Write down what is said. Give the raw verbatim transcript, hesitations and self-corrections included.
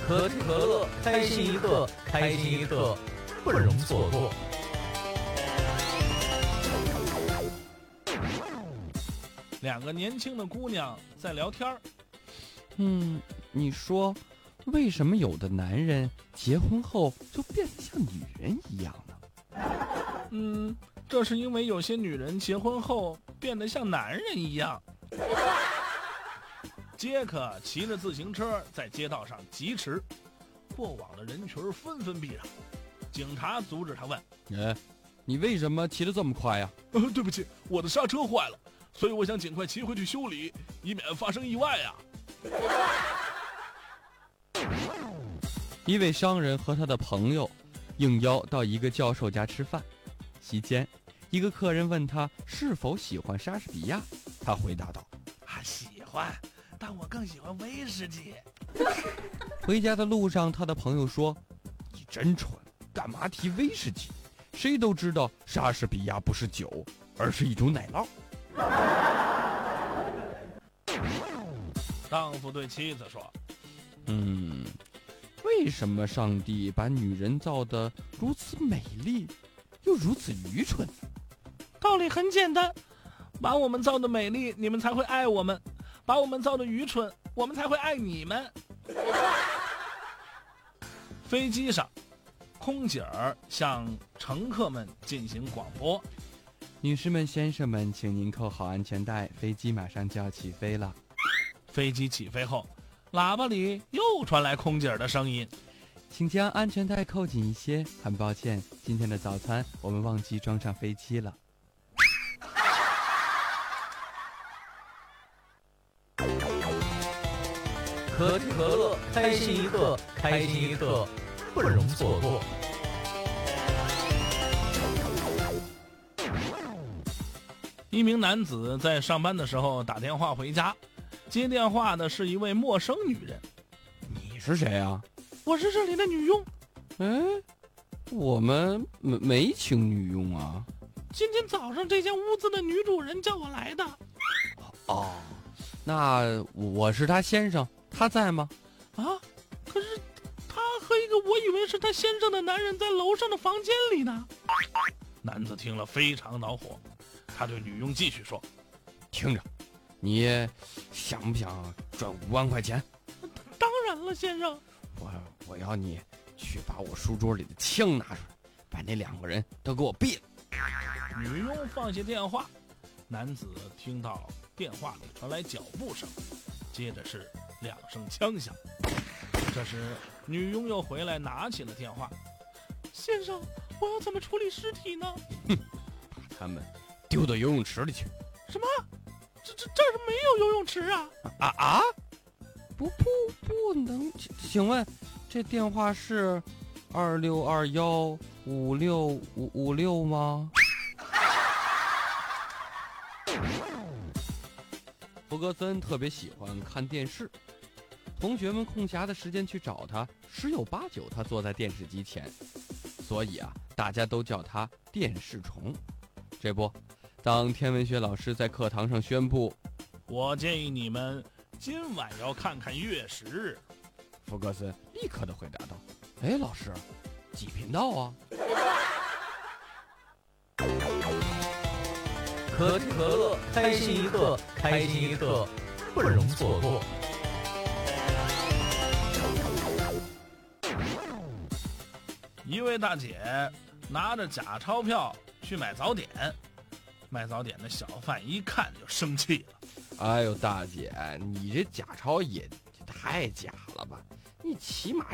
可口可乐，开心一刻，开心一刻，不容错过。 两个年轻的姑娘在聊天儿。 嗯，你说，为什么有的男人结婚后就变得像女人一样呢？ 嗯，这是因为有些女人结婚后变得像男人一样。杰克骑着自行车在街道上疾驰，过往的人群纷纷避让。警察阻止他问： 哎，你为什么骑得这么快呀？ 呃，对不起，我的刹车坏了，所以我想尽快骑回去修理，以免发生意外呀。 一位商人和他的朋友应邀到一个教授家吃饭，席间，一个客人问他是否喜欢莎士比亚，他回答道： 啊，喜欢，但我更喜欢威士忌。 回家的路上，他的朋友说：你真蠢，干嘛提威士忌？谁都知道莎士比亚不是酒，而是一种奶酪。 丈夫对妻子说： 嗯，为什么上帝把女人造得如此美丽，又如此愚蠢？ 道理很简单，把我们造的美丽，你们才会爱我们；把我们造的愚蠢，我们才会爱你们。飞机上，空姐儿向乘客们进行广播： 女士们、先生们，请您扣好安全带，飞机马上就要起飞了。 飞机起飞后，喇叭里又传来空姐儿的声音： 请将安全带扣紧一些，很抱歉，今天的早餐我们忘记装上飞机了。 可口可乐，开心一刻，开心一刻，不容错过。 一名男子在上班的时候打电话回家，接电话的是一位陌生女人。 你是谁啊？ 我是这里的女佣。 哎，我们没没请女佣啊。 今天早上这间屋子的女主人叫我来的。 哦，那我是他先生，他在吗？ 啊，可是他和一个我以为是他先生的男人在楼上的房间里呢。男子听了非常恼火，他对女佣继续说： 听着，你想不想赚五万块钱？ 当然了，先生。 我我要你去把我书桌里的枪拿出来，把那两个人都给我毙了。 女佣放下电话，男子听到电话里传来脚步声，接着是两声枪响。这时女佣又回来拿起了电话：先生，我要怎么处理尸体呢？ 哼，把他们丢到游泳池里去。 什么？这这这儿没有游泳池啊！ 啊啊！不不不能，请问这电话是二六二幺五六五五六吗？弗格森特别喜欢看电视，同学们空暇的时间去找他，十有八九他坐在电视机前，所以啊，大家都叫他电视虫。这不，当天文学老师在课堂上宣布： 我建议你们今晚要看看月食日。 弗格森立刻的回答道：哎，老师，几频道啊？ 可口可乐，开心一刻，开心一刻，不容错过。 一位大姐拿着假钞票去买早点，卖早点的小贩一看就生气了： 哎呦，大姐，你这假钞也太假了吧！你起码